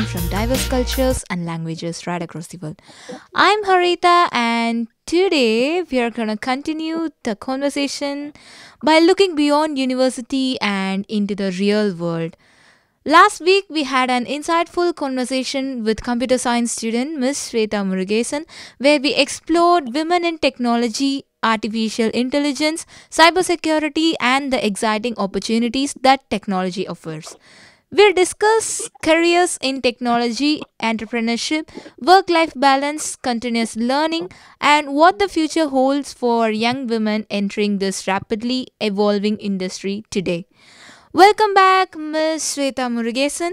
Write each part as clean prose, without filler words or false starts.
learn from diverse cultures and languages right across the world. I'm Harita, and today we are going to continue the conversation by looking beyond university and into the real world. Last week, we had an insightful conversation with computer science student Ms. Shweta Murugesan, where we explored women in technology, artificial intelligence, cybersecurity, and the exciting opportunities that technology offers. We'll discuss careers in technology, entrepreneurship, work life balance, continuous learning, and what the future holds for young women entering this rapidly evolving industry today. Welcome back, Ms. Shweta Murugesan.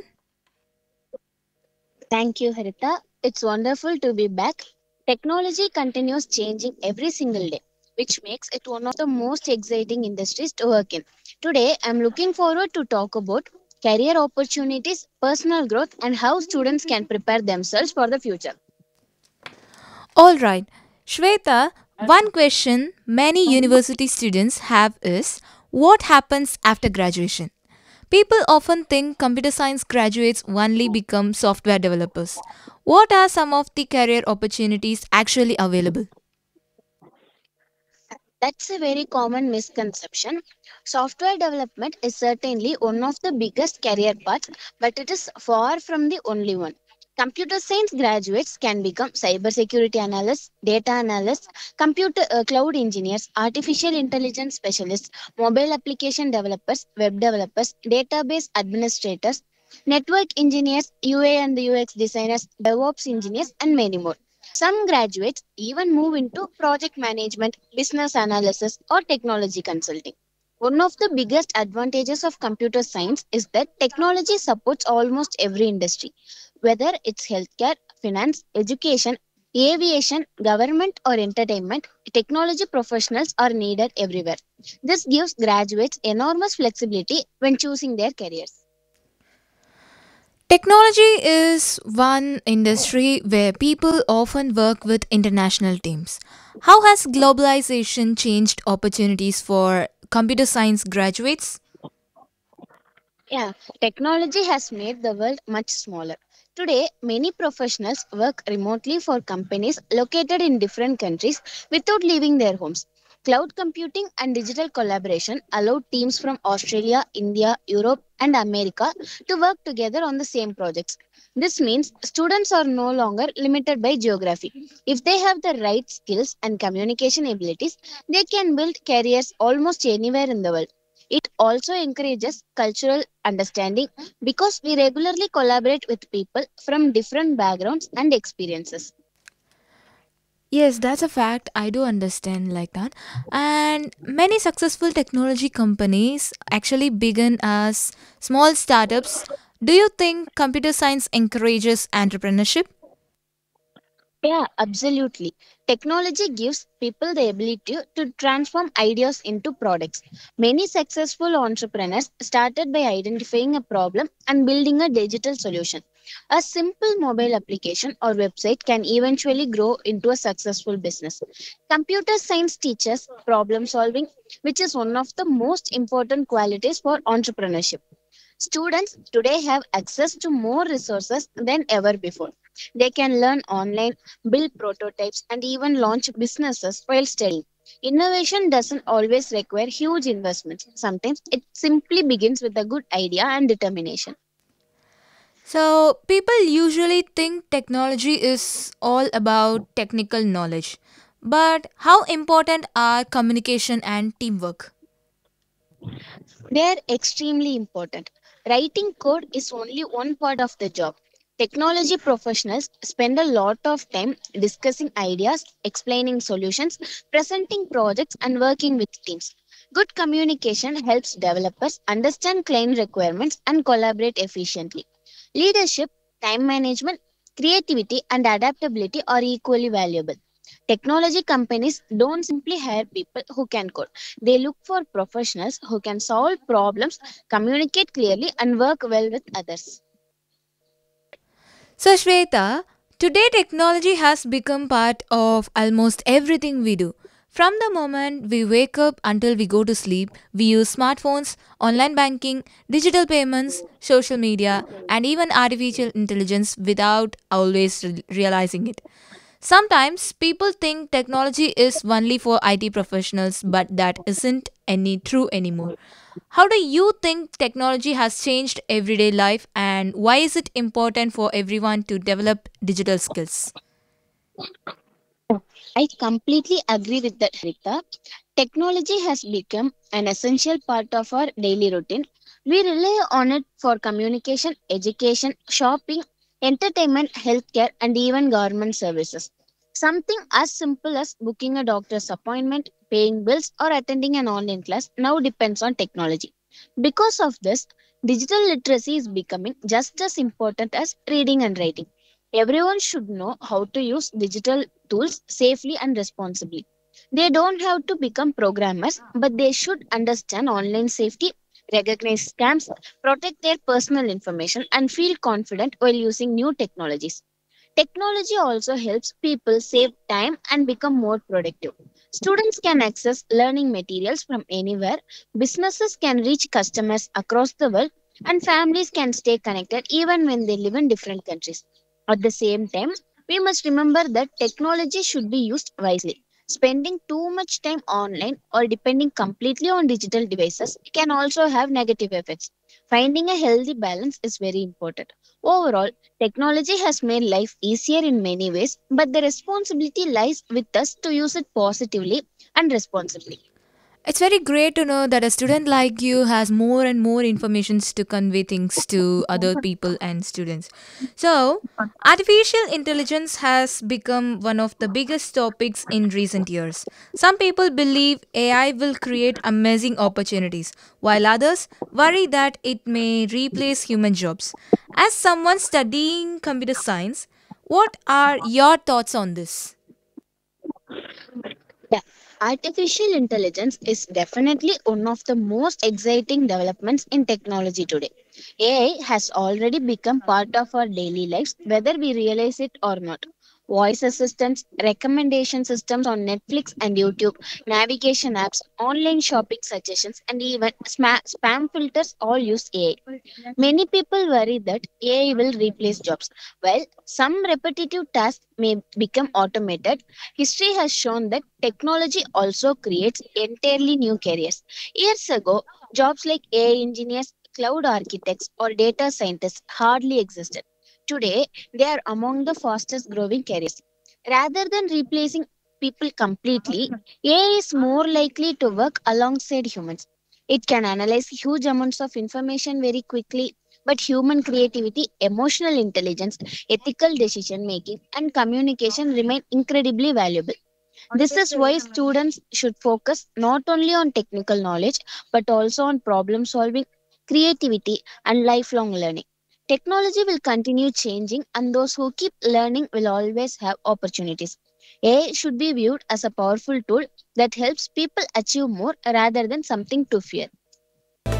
Thank you, Harita. It's wonderful to be back. Technology continues changing every single day, which makes it one of the most exciting industries to work in. Today, I'm looking forward to talk about career opportunities, personal growth, and how students can prepare themselves for the future. All right, Shweta, one question many university students have is what happens after graduation? People often think computer science graduates only become software developers. What are some of the career opportunities actually available? That's a very common misconception. Software development is certainly one of the biggest career paths, but it is far from the only one. Computer science graduates can become cybersecurity analysts, data analysts, computer cloud engineers, artificial intelligence specialists, mobile application developers, web developers, database administrators, network engineers, UA and UX designers, DevOps engineers, and many more. Some graduates even move into project management, business analysis, or technology consulting. One of the biggest advantages of computer science is that technology supports almost every industry, whether it's healthcare, finance, education, aviation, government, or entertainment. Technology professionals are needed everywhere. This gives graduates enormous flexibility when choosing their careers. Technology is one industry where people often work with international teams. How has globalization changed opportunities for computer science graduates? Yeah, technology has made the world much smaller. Today, many professionals work remotely for companies located in different countries without leaving their homes. Cloud computing and digital collaboration allow teams from Australia, India, Europe, and America to work together on the same projects. This means students are no longer limited by geography. If they have the right skills and communication abilities, they can build careers almost anywhere in the world. It also encourages cultural understanding because we regularly collaborate with people from different backgrounds and experiences. Yes, that's a fact. I do understand like that. And many successful technology companies actually begin as small startups. Do you think computer science encourages entrepreneurship? Yeah, absolutely. Technology gives people the ability to transform ideas into products. Many successful entrepreneurs started by identifying a problem and building a digital solution. A simple mobile application or website can eventually grow into a successful business. Computer science teaches problem solving, which is one of the most important qualities for entrepreneurship. Students today have access to more resources than ever before. They can learn online, build prototypes, and even launch businesses while studying. Innovation doesn't always require huge investments. Sometimes it simply begins with a good idea and determination. So, people usually think technology is all about technical knowledge. But how important are communication and teamwork? They are extremely important. Writing code is only one part of the job. Technology professionals spend a lot of time discussing ideas, explaining solutions, presenting projects, and working with teams. Good communication helps developers understand client requirements and collaborate efficiently. Leadership, time management, creativity, and adaptability are equally valuable. Technology companies don't simply hire people who can code. They look for professionals who can solve problems, communicate clearly, and work well with others. So, Shweta, today technology has become part of almost everything we do, From the moment we wake up until we go to sleep, we use smartphones, online banking, digital payments, social media, and even artificial intelligence without always realizing it. Sometimes people think technology is only for IT professionals, but that isn't any true anymore. How do you think technology has changed everyday life and why is it important for everyone to develop digital skills? I completely agree with that, Rita. Technology has become an essential part of our daily routine. We rely on it for communication, education, shopping, entertainment, healthcare, and even government services. Something as simple as booking a doctor's appointment, paying bills, or attending an online class now depends on technology. Because of this, digital literacy is becoming just as important as reading and writing. Everyone should know how to use digital tools safely and responsibly. They don't have to become programmers, but they should understand online safety, recognize scams, protect their personal information, and feel confident while using new technologies. Technology also helps people save time and become more productive. Students can access learning materials from anywhere, businesses can reach customers across the world, and families can stay connected even when they live in different countries. At the same time, we must remember that technology should be used wisely. Spending too much time online or depending completely on digital devices can also have negative effects. Finding a healthy balance is very important. Overall, technology has made life easier in many ways, but the responsibility lies with us to use it positively and responsibly. It's very great to know that a student like you has more and more informations to convey things to other people and students. So, artificial intelligence has become one of the biggest topics in recent years. Some people believe AI will create amazing opportunities, while others worry that it may replace human jobs. As someone studying computer science, what are your thoughts on this? Yeah, artificial intelligence is definitely one of the most exciting developments in technology today. AI has already become part of our daily lives, whether we realize it or not. Voice assistants, recommendation systems on Netflix and YouTube, navigation apps, online shopping suggestions, and even spam filters all use AI. Many people worry that AI will replace jobs. While some repetitive tasks may become automated, history has shown that technology also creates entirely new careers. Years ago, jobs like AI engineers, cloud architects, or data scientists hardly existed. Today, they are among the fastest growing careers. Rather than replacing people completely, AI is more likely to work alongside humans. It can analyze huge amounts of information very quickly, but human creativity, emotional intelligence, ethical decision making, and communication remain incredibly valuable. This is why students should focus not only on technical knowledge but also on problem solving, creativity, and lifelong learning. Technology will continue changing, and those who keep learning will always have opportunities. AI should be viewed as a powerful tool that helps people achieve more rather than something to fear.